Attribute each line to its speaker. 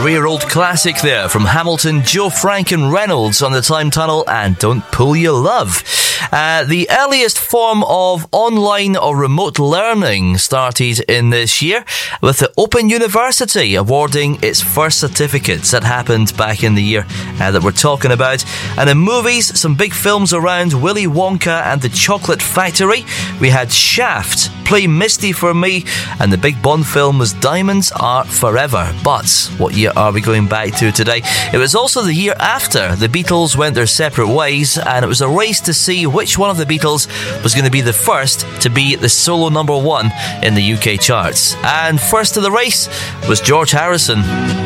Speaker 1: 3-year-old classic there from Hamilton, Joe Frank and Reynolds on the Time Tunnel and Don't Pull Your Love. The earliest form of online or remote learning started in this year with the Open University awarding its first certificates. That happened back in the year that we're talking about. And in movies, some big films around Willy Wonka and the Chocolate Factory. We had Shaft, Play Misty for Me, and the big Bond film was Diamonds Are Forever. But what year are we going back to today? It was also the year after the Beatles went their separate ways, and it was a race to see which one of the Beatles was going to be the first to be the solo number one in the UK charts. And first to the race was George Harrison.